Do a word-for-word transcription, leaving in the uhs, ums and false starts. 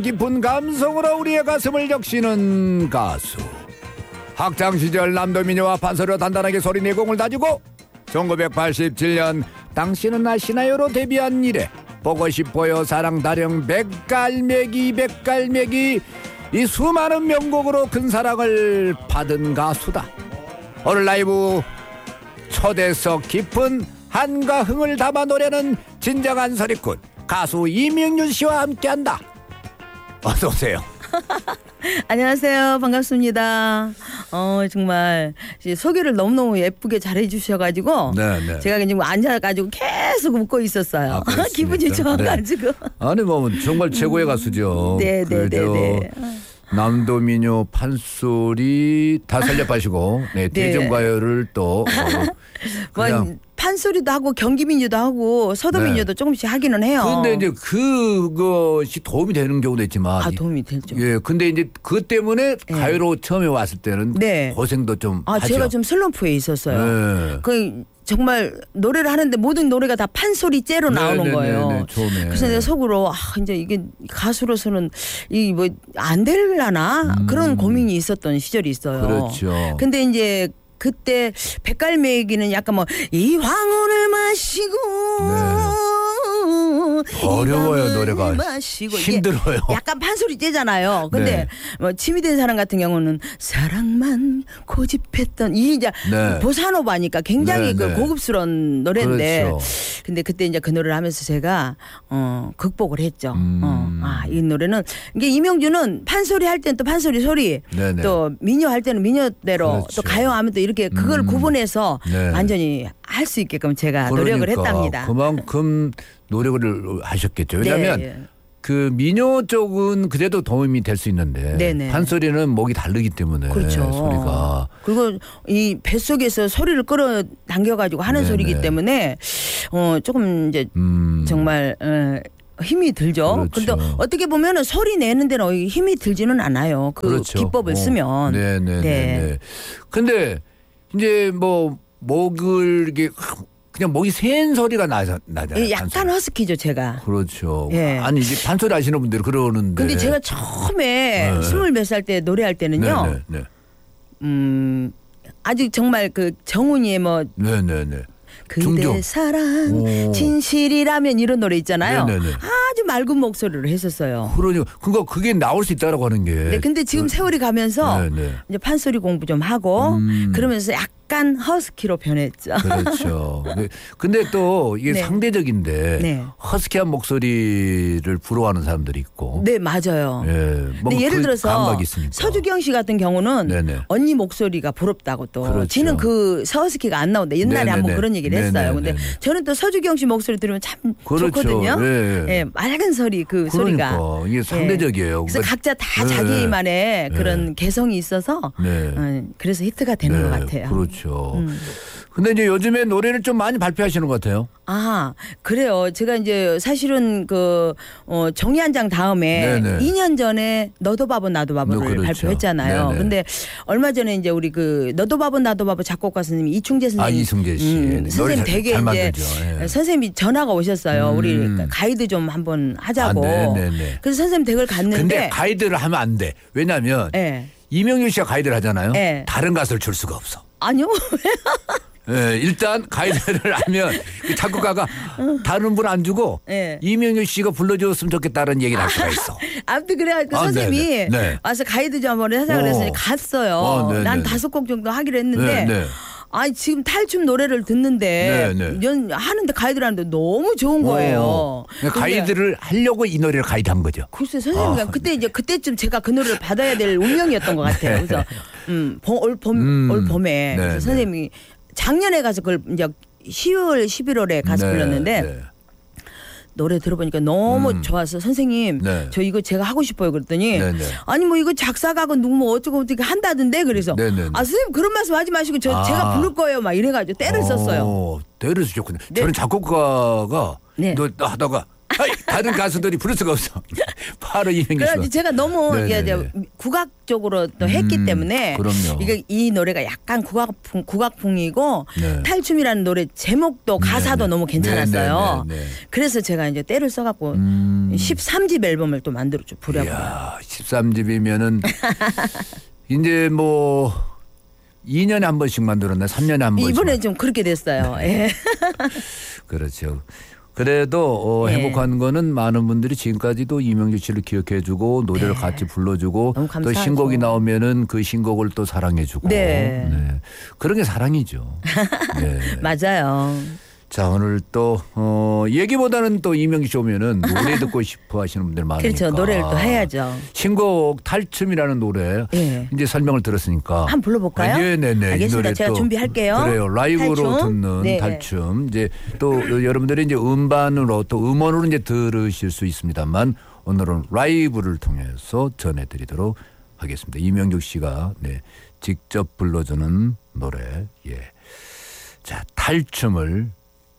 깊은 감성으로 우리의 가슴을 적시는 가수. 학창시절 남도민요와 판소리로 단단하게 소리 내공을 다지고 천구백팔십칠 년 당신은 아시나요로 데뷔한 이래 보고 싶어요 사랑 다령 백갈매기 백갈매기 이 수많은 명곡으로 큰 사랑을 받은 가수다. 오늘 라이브 초대석 깊은 한과 흥을 담아 노래는 진정한 소리꾼 가수 이명윤 씨와 함께한다. 어서 오세요. 안녕하세요. 반갑습니다. 어 정말 소개를 너무너무 예쁘게 잘해 주셔가지고 네네. 제가 지금 앉아가지고 계속 웃고 있었어요. 아, 기분이 좋아가지고. 네. 아니 뭐 정말 최고의 가수죠. 네네네네. 남도민요 판소리 다 살려빠시고 네, 대중가요를 또 어, 뭐 판소리도 하고 경기민요도 하고 서도민요도 네. 조금씩 하기는 해요. 그런데 이제 그것이 도움이 되는 경우도 있지만 아 도움이 되죠. 예, 근데 이제 그 때문에 네. 가요로 처음에 왔을 때는 네. 고생도 좀 아 하죠. 제가 좀 슬럼프에 있었어요. 네. 그 정말 노래를 하는데 모든 노래가 다 판소리째로 나오는 네, 거예요. 네, 네, 네, 그래서 내가 속으로 아 이제 이게 가수로서는 이 뭐 안 되려나 음. 그런 고민이 있었던 시절이 있어요. 그렇죠. 근데 이제 그때 백갈매기는 약간 뭐 이 황혼을 마시고 네. 어려워요 노래가 마시고 힘들어요. 약간 판소리째잖아요. 근데 네. 뭐 침이 된 사람 같은 경우는 사랑만 고집했던 이 이제 네. 보사노바니까 굉장히 네, 그 네. 고급스러운 노래인데 그렇죠. 근데 그때 이제 그 노래를 하면서 제가 어 극복을 했죠. 음. 어, 아, 이 노래는 이게 이명주는 판소리 할 때는 또 판소리 소리 네, 네. 또 민요 할 때는 민요대로 그렇죠. 또 가요 하면 또 이렇게 그걸 음. 구분해서 네. 완전히 할 수 있게끔 제가 그러니까, 노력을 했답니다. 그만큼 노력을 하셨겠죠. 왜냐하면 네. 그 민요 쪽은 그래도 도움이 될 수 있는데 네네. 판소리는 목이 다르기 때문에 그렇죠. 소리가 그리고 이 뱃속에서 소리를 끌어당겨 가지고 하는 네네. 소리이기 때문에 어 조금 이제 음. 정말 어, 힘이 들죠. 그렇죠. 근데 어떻게 보면은 소리 내는 데는 힘이 들지는 않아요. 그 그렇죠. 기법을 어. 쓰면. 네네네. 네. 근데 이제 뭐 목을 이게 그냥 목이 센 소리가 나자, 나잖아요. 약간 판소리. 허스키죠, 제가. 그렇죠. 예. 아니 이제 판소리 하시는 분들이 그러는데. 근데 제가 처음에 네. 스물 몇 살 때 노래할 때는요. 네네. 네. 음 아직 정말 그 정훈이의 뭐 네네네. 그대 중정. 사랑 오. 진실이라면 이런 노래 있잖아요. 네네네. 아주 맑은 목소리로 했었어요. 그러니까 그거 그게 나올 수 있다라고 하는 게. 네, 근데 지금 세월이 가면서 네네. 이제 판소리 공부 좀 하고 음. 그러면서 약간 허스키로 변했죠. 그렇죠. 근데 또 이게 네. 상대적인데 네. 허스키한 목소리를 부러워하는 사람들이 있고. 네, 맞아요. 예. 근데 예를 그 들어서 감각이 있으니까. 서주경 씨 같은 경우는 네네. 언니 목소리가 부럽다고 또 그렇죠. 지는 그 허스키가 안 나온다. 옛날에 네네네. 한번 그런 얘기를 했어요. 네네네. 근데 저는 또 서주경 씨 목소리 들으면 참 그렇죠. 좋거든요. 예. 예, 맑은 소리 그 그러니까 소리가. 이게 상대적이에요. 그래서 그러니까 각자 다 네. 자기만의 네. 그런 개성이 있어서 네. 어, 그래서 히트가 되는 네, 것 같아요. 그렇죠. 음. 근데 이제 요즘에 노래를 좀 많이 발표하시는 것 같아요. 아, 그래요. 제가 이제 사실은 그, 어, 종이 한 장 다음에 네네. 이 년 전에 너도 바보 나도 바보를 그렇죠. 발표했잖아요. 네네. 근데 얼마 전에 이제 우리 그 너도 바보 나도 바보 작곡가 선생님 이충재 선생님. 아, 이승재 씨. 음, 노래 선생님 잘- 되게 잘 이제 만들죠. 예. 선생님이 전화가 오셨어요. 음. 우리 가이드 좀 한번 하자고. 아, 네네네. 그래서 선생님 댁을 갔는데. 근데 가이드를 하면 안 돼. 왜냐하면 예. 이명윤 씨가 가이드를 하잖아요. 네. 다른 가수를 줄 수가 없어. 아니요. 예, 일단 가이드를 하면 그 작곡가가 다른 분 안 주고 네. 이명윤 씨가 불러줬으면 좋겠다는 얘기를 할 수가 있어. 아무튼 그래가지고 아, 선생님이 네네. 네. 와서 가이드 좀 한번 하자 그래서 어. 갔어요. 어, 네네. 난 다섯 곡 정도 하기로 했는데 네, 네. 아니 지금 탈춤 노래를 듣는데 네, 네. 연 하는데 가이드를 하는데 너무 좋은 거예요. 어. 그러니까 가이드를 하려고 이 노래를 가이드한 거죠. 글쎄 선생님이 아, 그때 이제 그때쯤 제가 그 노래를 받아야 될 운명이었던 것 같아요. 네. 그래서 음, 봄, 올 봄, 음. 올 봄에 네, 그래서 네. 선생님이 작년에 가서 그걸 이제 시월, 십일월에 가서 네, 불렀는데 네. 노래 들어보니까 너무 음. 좋아서 선생님 네. 저 이거 제가 하고 싶어요 그랬더니 네, 네. 아니 뭐 이거 작사가고 누구 뭐 어쩌고 어떻게 한다던데 그래서 네, 네, 네. 아 선생님 그런 말씀 하지 마시고 저 아. 제가 부를 거예요 막 이래가지고 때를 썼어요. 어, 때를 쓰셨군요. 네. 저는 작곡가가 네. 너 하다가 다른 가수들이 부를 수가 없어. 바로 이명기 씨. 그래서 제가 너무 네네네. 이게 국악적으로 또 했기 음, 때문에 그럼요. 이게 이 노래가 약간 국악풍, 국악풍이고 네. 탈춤이라는 노래 제목도 가사도 네네. 너무 괜찮았어요. 네네네네. 그래서 제가 이제 때를 써갖고 음. 십삼 집 앨범을 또 만들었죠. 부랴부랴. 이야, 십삼 집이면은 이제 뭐 이 년에 한 번씩 만들었나? 삼 년에 한 번씩. 이번에 좀 그렇게 됐어요. 네. 예. 그렇죠. 그래도 어, 예. 행복한 거는 많은 분들이 지금까지도 이명규 씨를 기억해주고 노래를 네. 같이 불러주고 너무 또 감사하죠. 신곡이 나오면은 그 신곡을 또 사랑해주고 네. 네. 그런 게 사랑이죠. 네. 맞아요. 자 오늘 또 어, 얘기보다는 또 이명규 씨 오면은 노래 듣고 싶어 하시는 분들 많으니까 그렇죠. 노래를 또 해야죠. 신곡 탈춤이라는 노래 예. 이제 설명을 들었으니까 한번 불러볼까요? 아, 네네네. 이 알겠습니다. 노래 제가 또 준비할게요. 그래요. 라이브로 탈춤. 듣는 네. 탈춤. 이제 또 여러분들이 이제 음반으로 또 음원으로 이제 들으실 수 있습니다만 오늘은 라이브를 통해서 전해드리도록 하겠습니다. 이명juk 씨가 네, 직접 불러주는 노래. 예. 자 탈춤을